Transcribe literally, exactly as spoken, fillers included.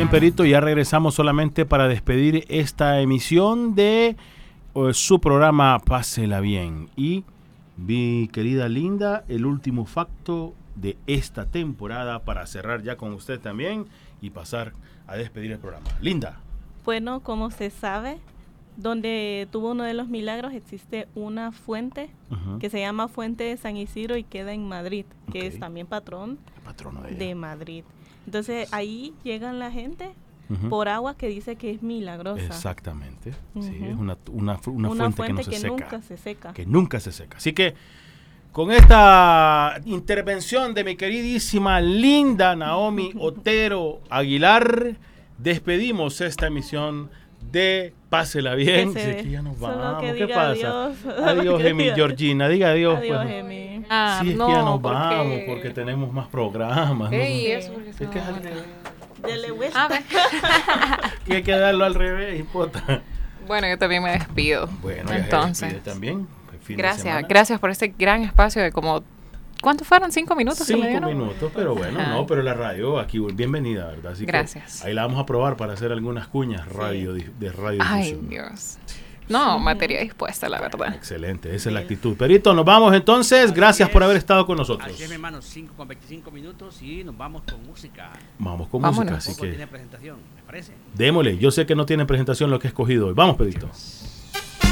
bien, Perito, ya regresamos solamente para despedir esta emisión de uh, su programa Pásela Bien. Y mi querida Linda, el último facto de esta temporada para cerrar ya con usted también y pasar a despedir el programa. Linda. Bueno, como se sabe, donde tuvo uno de los milagros existe una fuente uh-huh. que se llama Fuente de San Isidro y queda en Madrid, que okay. es también patrón de, de Madrid. Entonces ahí llegan la gente uh-huh. por agua que dice que es milagrosa. Exactamente. Uh-huh. Sí, es una, una, una, una fuente, fuente que, no que se nunca seca, se seca. Que nunca se seca. Así que con esta intervención de mi queridísima Linda Naomi Otero Aguilar, despedimos esta emisión de Pásela Bien. Que se, sí, que ya nos vamos. que ¿Qué pasa? Adiós, adiós Emi, Georgina. Diga adiós. Adiós, pues. Emi. Ah, sí, es no, que ya nos porque... vamos porque tenemos más programas. Ey, ¿no? eso porque es que es al revés. Dele vuelta. Que hay que darlo al revés, hipota. Bueno, yo también me despido. Bueno, entonces. Ya también. Gracias, gracias por este gran espacio de como... ¿Cuántos fueron? ¿Cinco minutos? Cinco minutos, pero bueno, Ajá. no, pero la radio aquí, bienvenida, ¿verdad? Así gracias. Que ahí la vamos a probar para hacer algunas cuñas radio sí. de radio. Ay, Dios. No, sí. materia dispuesta, la verdad. Excelente, esa es la actitud. Perito, nos vamos entonces. Así Gracias es. por haber estado con nosotros. Así es, mi hermano, cinco con veinticinco minutos y nos vamos con música. Vamos con Vámonos. música, así que... tiene presentación, ¿me parece? Démosle, yo sé que no tiene presentación lo que he escuido hoy. Vamos, Perito.